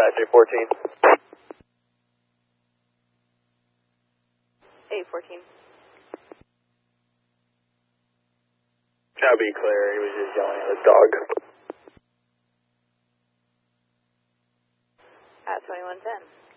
Dispatch 814. 814. That'd be clear. He was just yelling at his dog. At 2110.